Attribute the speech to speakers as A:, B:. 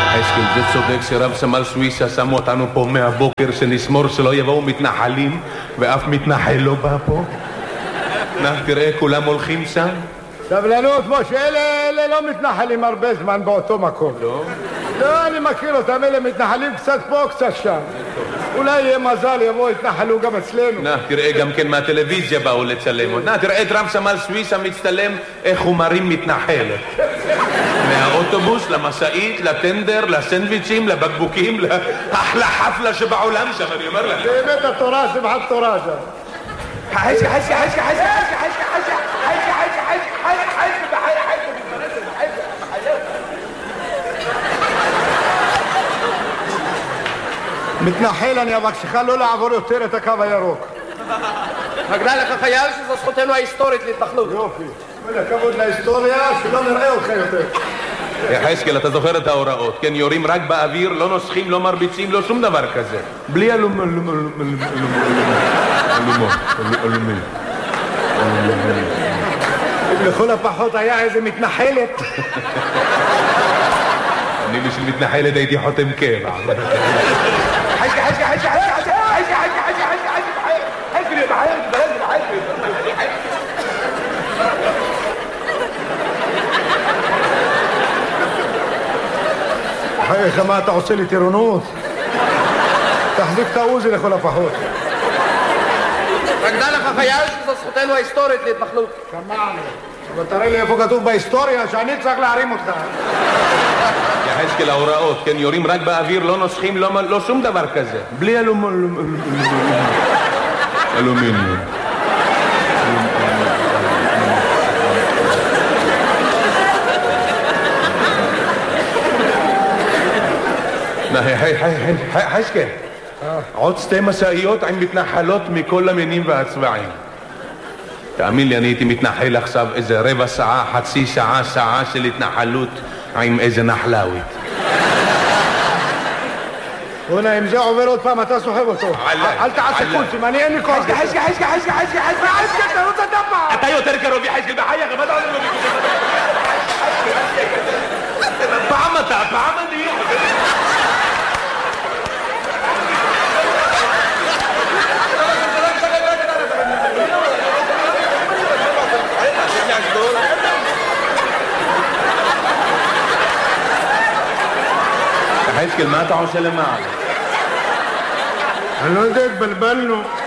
A: יחזקאל, זה צודק שרב סמל סוויסה שמו אותנו פה מהבוקר שנשמור שלא יבואו מתנחלים ואף מתנחל לא בא פה. תראה, כולם הולכים שם.
B: סבלנות, משה, אלה לא מתנחלים הרבה זמן באותו מקום. לא, אני מכיר אותם, אלה מתנחלים קצת פה, קצת שם. אולי יהיה מזל, יבואו, יתנחלו גם אצלנו.
A: תראה, גם כן מהטלוויזיה באו לצלם. תראה את רב סמל סוויסה מצטלם איך הוא מרים מתנחלת. מהאוטובוס, למשאית, לטנדר, לסנדוויצ'ים, לבקבוקים, לאחלה חפלה שבעולם שם, אני אומר לך.
B: באמת התורה, שמחת תורה שם.
A: חשקה.
B: מתנחל, אני אבקשך לא לעבור יותר את הקו הירוק.
C: מגנה לך חייל שזו זכותנו ההיסטורית להתנחלות.
B: יופי. הכבוד להיסטוריה, שלא נראה אותך יותר.
A: יחזקאל, אתה זוכר את ההוראות, כן? יורים רק באוויר, לא נוסחים, לא מרביצים, לא שום דבר כזה. בלי אלומים.
B: לכל הפחות היה איזה מתנחלת.
A: אני בשביל מתנחלת הייתי חותם קבע.
B: חייך, מה אתה עושה לי טירונות? תחזיק את העוזי לכל הפחות.
C: מגנה לך חייל שזו זכותנו ההיסטורית להתנחלות.
B: שמענו. אבל תראה לי איפה כתוב בהיסטוריה שאני צריך להרים אותך.
A: יחזקאל, ההוראות, כן? יורים רק באוויר, לא נוסחים, לא שום דבר כזה. בלי אלומיניום. חשקה, עוד 2 משאיות עם מתנחלות מכל המינים והצבעים. תאמין לי, אני הייתי מתנחל עכשיו איזה רבע שעה, חצי שעה, שעה של התנחלות עם איזה נחלאווית.
B: הונה, אם זה עובר עוד פעם, אתה סוחב אותו. אל תעשה קולסים, אני אין לי כוח.
C: חשקה, תרוץ הדפה.
A: אתה יותר קרוב יחזקאל בחייך, מה אתה עושה לו ביקוש? פעם אתה, פעם אני. יחזקאל, מה אתה עושה למעלה?
B: אני לא יודע, התבלבלנו.